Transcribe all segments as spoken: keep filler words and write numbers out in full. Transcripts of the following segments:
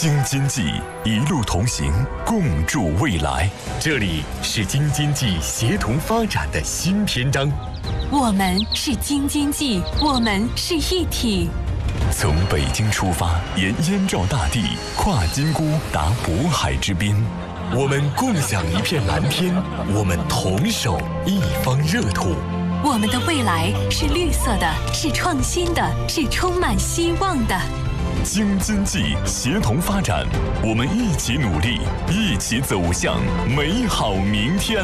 京津冀一路同行，共筑未来。这里是京津冀协同发展的新篇章。 我们是京津冀，我们是一体。 从北京出发，沿燕赵大地，跨金沽达渤海之滨。我们共享一片蓝天，我们同守一方热土。 我们的未来是绿色的，是创新的，是充满希望的。 京津冀协同发展，我们一起努力，一起走向美好明天。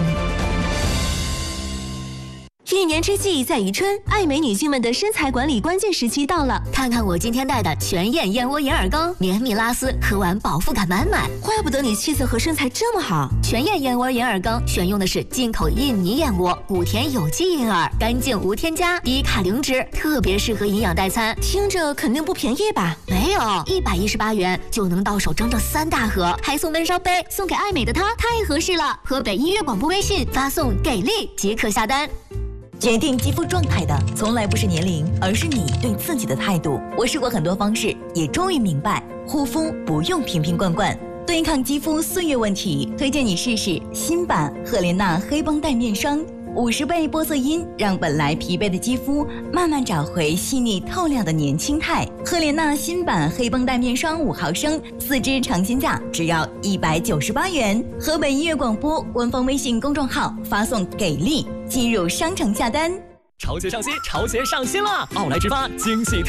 一年之计在于春，爱美女性们的身材管理关键时期到了。 看看我今天带的全燕燕窝银耳羹，绵密拉丝，喝完饱腹感满满。 怪不得你气色和身材这么好。 全燕燕窝银耳羹选用的是进口印尼燕窝，谷田有机银耳，干净无添加，低卡零脂，特别适合营养代餐。 听着肯定不便宜吧？ 没有，一百一十八元就能到手整整三大盒，还送温烧杯，送给爱美的她太合适了。河北音乐广播微信发送给力即可下单。 决定肌肤状态的从来不是年龄，而是你对自己的态度。我试过很多方式，也终于明白，护肤不用瓶瓶罐罐。对抗肌肤岁月问题，推荐你试试新版赫莲娜黑绷带面霜，五十倍玻色因让本来疲惫的肌肤慢慢找回细腻透亮的年轻态。赫莲娜新版黑绷带面霜五毫升，四支尝鲜价只要一百九十八元。河北音乐广播官方微信公众号发送给力，进入商城下单。 潮鞋上新，潮鞋上新了！奥莱直发惊喜